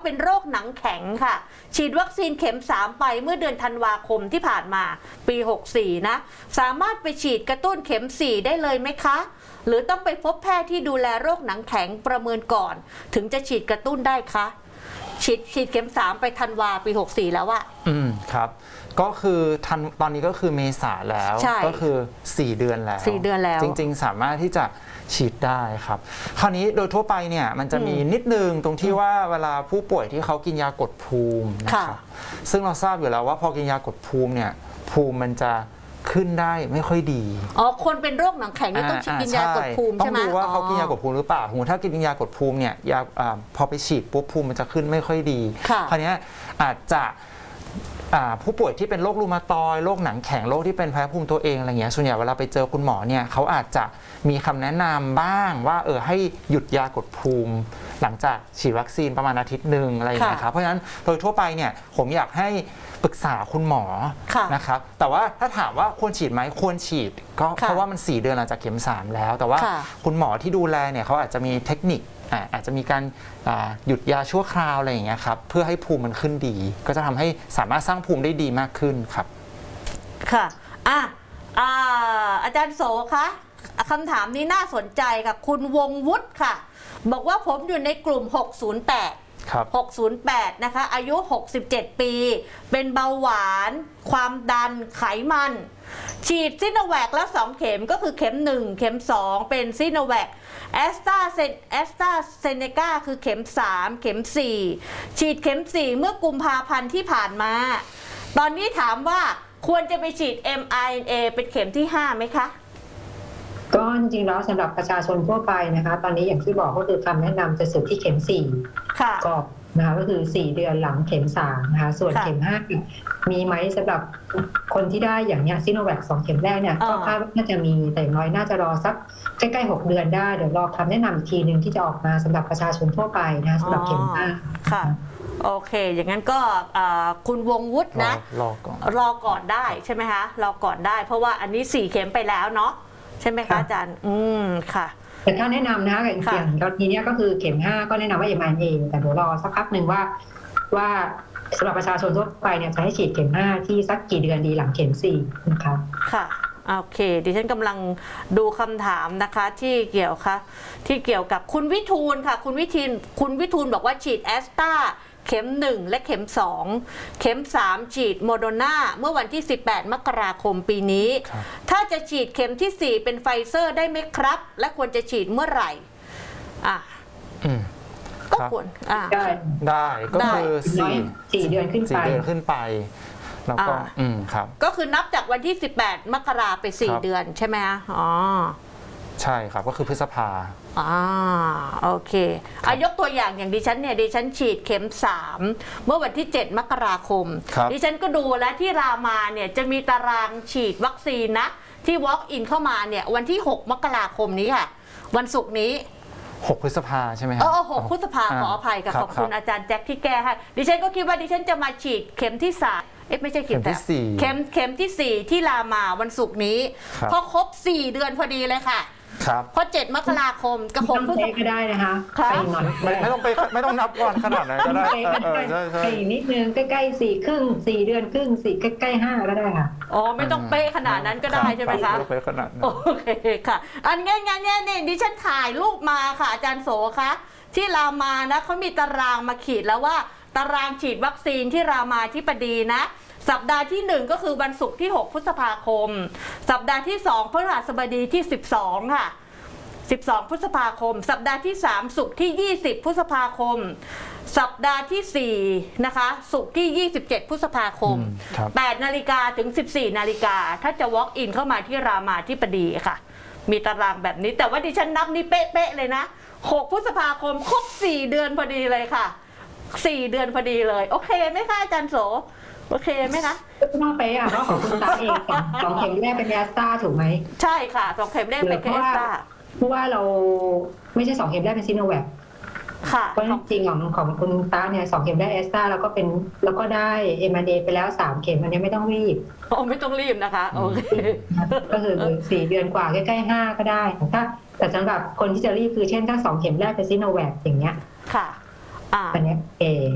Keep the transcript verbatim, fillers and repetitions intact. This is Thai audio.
เป็นโรคหนังแข็งค่ะฉีดวัคซีนเข็มสามไปเมื่อเดือนธันวาคมที่ผ่านมาปีหกสี่นะสามารถไปฉีดกระตุ้นเข็มสี่ได้เลยไหมคะหรือต้องไปพบแพทย์ที่ดูแลโรคหนังแข็งประเมินก่อนถึงจะฉีดกระตุ้นได้คะฉีดฉีดเข็มสามไปธันวาปีหกสี่แล้วอะอืมครับก็คือทันตอนนี้ก็คือเมษาแล้วก็คือสี่เดือนแล้วสี่เดือนแล้วจริงๆสามารถที่จะฉีดได้ครับคราวนี้โดยทั่วไปเนี่ยมันจะมีนิดนึงตรงที่ว่าเวลาผู้ป่วยที่เขากินยากดภูมินะครับซึ่งเราทราบอยู่แล้วว่าพอกินยากดภูมิเนี่ยภูมิมันจะขึ้นได้ไม่ค่อยดีอ๋อคนเป็นโรคหนังแข็งนี่ต้องกินยากดภูมิใช่ไหมต้องดูว่าเขากินยากดภูมิหรือเปล่าถ้ากินยากดภูมิเนี่ยยาพอไปฉีดปุ๊บภูมิมันจะขึ้นไม่ค่อยดีคราวนี้อาจจะผู้ป่วยที่เป็นโรครูมาตอยด์โรคหนังแข็งโรคที่เป็นแพ้ภูมิตัวเองอะไรเงี้ยส่วนใหญ่เวลาไปเจอคุณหมอเนี่ยเขาอาจจะมีคำแนะนำบ้างว่าเออให้หยุดยากดภูมิหลังจากฉีดวัคซีนประมาณอาทิตย์หนึ่งอะไรอย่างเงี้ยครับเพราะฉะนั้นโดยทั่วไปเนี่ยผมอยากให้ปรึกษาคุณหมอนะครับแต่ว่าถ้าถามว่าควรฉีดไหมควรฉีดก็เพราะว่ามันสี่เดือนหลังจากเข็มสามแล้วแต่ว่าคุณหมอที่ดูแลเนี่ยเขาอาจจะมีเทคนิคอาจจะมีการหยุดยาชั่วคราวอะไรอย่างเงี้ยครับเพื่อให้ภูมิมันขึ้นดีก็จะทำให้สามารถสร้างภูมิได้ดีมากขึ้นครับค่ะอ่ะอ่าอาจารย์โสคะคำถามนี้น่าสนใจค่ะคุณวงวุฒิค่ะบอกว่าผมอยู่ในกลุ่มหกศูนย์แปดครับหกศูนย์แปดนะคะอายุหกสิบเจ็ดปีเป็นเบาหวานความดันไขมันฉีดซิโนแวคแล้วสองเข็มก็คือเข็มหนึ่งเข็มสองเป็นซิโนแวคแอสตราเซนแอสตราเซเนกาคือเข็มสามเข็มสี่ฉีดเข็มสี่เมื่อกุมภาพันธ์ที่ผ่านมาตอนนี้ถามว่าควรจะไปฉีด เอ็ม อาร์ เอ็น เอ เป็นเข็มที่ห้าไหมคะก็จริงๆแล้วสำหรับประชาชนทั่วไปนะคะตอนนี้อย่างที่บอกก็คือคำแนะนำจะสุดที่เข็มสี่ก็นะคะก็คือสี่เดือนหลังเข็มสามนะคะส่วนเข็มห้ามีไหมสำหรับคนที่ได้อย่างเนี้ยซิโนแวคสองเข็มแรกเนี่ยก็คาดว่าน่าจะมีแต่น้อยน่าจะรอสักใกล้ๆหกเดือนได้เดี๋ยวรอคำแนะนำอีกทีหนึ่งที่จะออกมาสำหรับประชาชนทั่วไปนะสำหรับเข็มห้าค่ะโอเคอย่างนั้นก็คุณวงวุฒินะรอก่อนรอก่อนได้ใช่ไหมคะรอก่อนได้เพราะว่าอันนี้สี่เข็มไปแล้วเนาะใช่ไหมคะอาจารย์อืมค่ะแต่ถ้าแนะนำนะคะอย่างตอนนี้ก็คือเข็มห้าก็แนะนำว่าเอ็ม อาร์ เอ็น เอ แต่เดี๋ยวรอสักพักหนึ่งว่าว่าสำหรับประชาชนทั่วไปเนี่ยจะให้ฉีดเข็มห้าที่สักกี่เดือนดีหลังเข็มสี่นะคะค่ะโอเคดิฉันกำลังดูคำถามนะคะที่เกี่ยวค่ะที่เกี่ยวกับคุณวิทูลค่ะคุณวิทูลคุณวิทูลบอกว่าฉีดแอสตราเข็มหนึ่งและเข็มสองเข็มสามฉีดโมโดนาเมื่อวันที่สิบแปดมกราคมปีนี้ถ้าจะฉีดเข็มที่สี่เป็นไฟเซอร์ได้ไหมครับและควรจะฉีดเมื่อไหร่อ่ะก็ควรได้ได้ก็คือสี่สี่เดือนขึ้นไปสี่เดือนขึ้นไปแล้วก็อืมครับก็คือนับจากวันที่สิบแปดมกราไปสี่เดือนใช่ไหมอ๋อใช่ครับก็คือพฤษภาอ่าโอเคอายกตัวอย่างอย่างดิฉันเนี่ยดิฉันฉีดเข็มสามเมื่อวันที่เจ็ดมกราคมดิฉันก็ดูแล้วที่รามาเนี่ยจะมีตารางฉีดวัคซีนนะที่ walk in เข้ามาเนี่ยวันที่หกมกราคมนี้ค่ะวันศุกร์นี้หกพฤษภาใช่ไหมครับเออหกพฤษภาขออภัยกับขอบคุณอาจารย์แจ็คที่แก้ให้ดิฉันก็คิดว่าดิฉันจะมาฉีดเข็มที่สามเอ๊ะไม่ใช่เข็มที่สี่เข็มเข็มที่สี่ที่รามาวันศุกร์นี้พอครบสี่เดือนพอดีเลยค่ะเพราะเจ็ดมกราคมกระผมเพิ่งก็ได้นะคะไปหน่อยไม่ต้องไปไม่ต้องนับก่อนขนาดไหนก็ได้ไปอีกนิดนึงใกล้ๆสี่ครึ่งสี่เดือนครึ่งสี่ใกล้ๆห้าก็ได้ค่ะอ๋อไม่ต้องเป๊ะขนาดนั้นก็ได้ใช่ไหมคะเป๊ะขนาดนั้นโอเคค่ะอันงี้งั้นเนี่ยดิฉันถ่ายรูปมาค่ะอาจารย์โสคะที่รามานะเขามีตารางมาขีดแล้วว่าตารางฉีดวัคซีนที่รามาธิบดีนะสัปดาห์ที่หนึ่งก็คือวันศุกร์ที่หกพฤษภาคมสัปดาห์ที่สองพฤหัสบดีที่สิบสองค่ะสิบสองพฤษภาคมสัปดาห์ที่สามศุกร์ที่ยี่สิบพฤษภาคมสัปดาห์ที่สี่นะคะศุกร์ที่ยี่สิบเจ็ดพฤษภาคมแปดนาฬิกาถึงสิบสี่นาฬิกาถ้าจะ walk in เข้ามาที่รามาธิบดีค่ะมีตารางแบบนี้แต่ว่าดิฉันนับนี่เป๊ะๆเลยนะหกพฤษภาคมครบสี่เดือนพอดีเลยค่ะสี่เดือนพอดีเลยโอเคไหมคะอาจารย์โสโอเคไหมคะไม่ต้องไปอ่ะเพราะของคุณตาเองสองเข็มแรกเป็นแอสตราถูกไหมใช่ค่ะสองเข็มแรกเป็นแอสตราเพราะว่าเราไม่ใช่สองเข็มแรกเป็นซิโนแวคค่ะเพราะจริงของของคุณตาเนี่ยสองเข็มได้แอสตราแล้วก็เป็นแล้วก็ได้เอ็ม อาร์ เอ ไปแล้วสามเข็มอันนี้ไม่ต้องรีบอ๋อไม่ต้องรีบนะคะโอเคก็คือสี่เดือนกว่าใกล้ๆห้าก็ได้ถ้าแต่สำหรับคนที่จะรีบคือเช่นถ้าสองเข็มแรกเป็นซิโนแวคอย่างเงี้ยค่ะอันนี้เอ